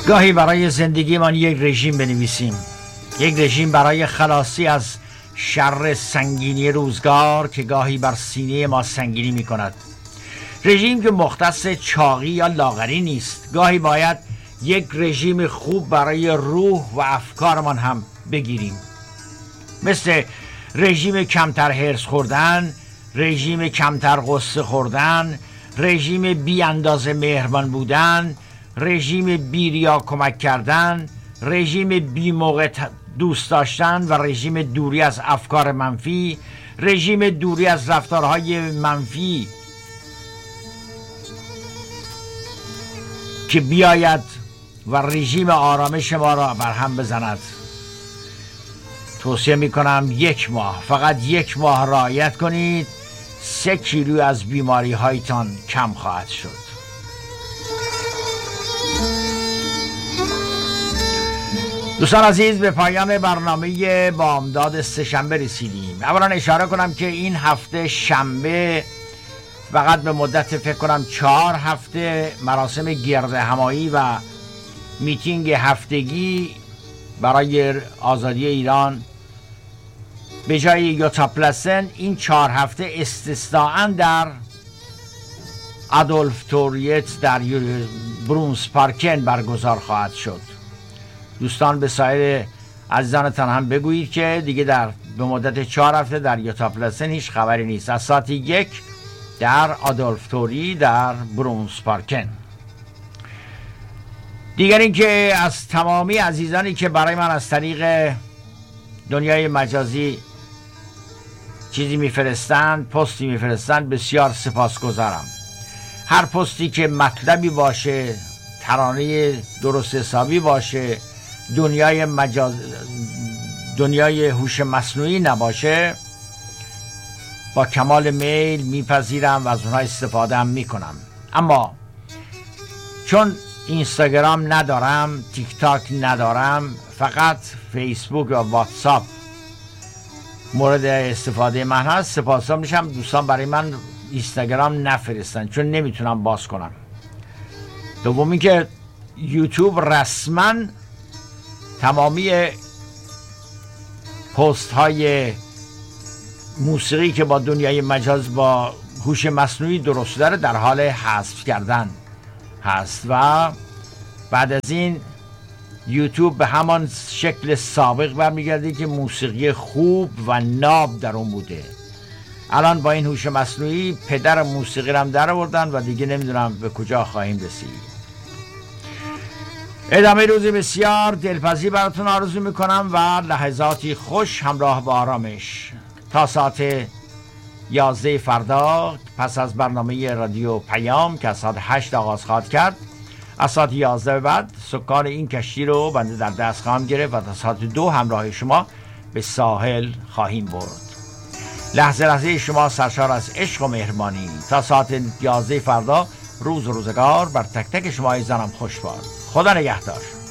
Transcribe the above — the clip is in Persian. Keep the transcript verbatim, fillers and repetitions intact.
گاهی برای زندگیمان یک رژیم بنویسیم، یک رژیم برای خلاصی از شر سنگینی روزگار که گاهی بر سینه ما سنگینی می کند. رژیم که مختص چاقی یا لاغری نیست، گاهی باید یک رژیم خوب برای روح و افکارمان هم بگیریم، مثل رژیم کمتر هرس خوردن، رژیم کمتر قصه خوردن، رژیم بی اندازه مهربان بودن، رژیم بی ریا کمک کردن، رژیم بی موقع دوست داشتن و رژیم دوری از افکار منفی، رژیم دوری از رفتارهای منفی که بیاید و رژیم آرامش ما را برهم بزند. توصیه می کنم یک ماه، فقط یک ماه رعایت کنید، سه کیلو از بیماری هایتان کم خواهد شد. دوستان عزیز، به پایان برنامه بامداد سه‌شنبه رسیدیم. اولا اشاره کنم که این هفته شنبه فقط به مدت فکر کنم چهار هفته مراسم گرد همایی و میتینگ هفتگی برای آزادی ایران به جای یوتا پلسن این چهار هفته استثناءً در آدولف توریت در برونز پارکن برگزار خواهد شد. دوستان به سایر عزیزانتان هم بگویید که دیگه در به مدت چهار هفته در یوتا پلسن هیچ خبری نیست. از ساعت یک در آدولف توری در برونز پارکن. دیگر این که از تمامی عزیزانی که برای من از طریق دنیای مجازی چیزی میفرستند، پستی میفرستند، بسیار سپاسگزارم. هر پستی که مطلبی باشه، ترانه درست حسابی باشه، دنیای مجاز دنیای هوش مصنوعی نباشه، با کمال میل میپذیرم و از اونها استفاده هم میکنم. اما چون اینستاگرام ندارم، تیک تاک ندارم، فقط فیسبوک و واتساپ مورد استفاده من هست، سپاسگزار میشم دوستان برای من اینستاگرام نفرستن چون نمیتونم باز کنم. دومی که یوتیوب رسما تمامی پست های موسیقی که با دنیای مجاز با هوش مصنوعی درست شده در حال حذف کردن هست و بعد از این یوتیوب به همان شکل سابق برمیگرده که موسیقی خوب و ناب در اون بوده. الان با این هوش مصنوعی پدر موسیقی رو هم در آوردن و دیگه نمیدونم به کجا خواهیم رسید. ادامه روزی بسیار دلپذیر براتون آرزو میکنم و لحظاتی خوش همراه با آرامش تا ساعت یازده فردا پس از برنامه رادیو پیام که از ساعت هشت آغاز خواهد کرد. از ساعت یازده بعد سکان این کشتی رو بنده در دست خواهم گرفت و تا ساعت دو همراه شما به ساحل خواهیم برد. لحظه لحظه شما سرشار از عشق و مهربانی. تا ساعت یازده فردا روز و روزگار بر تک تک شما عزیزانم خوش باد. خدا نگهدار.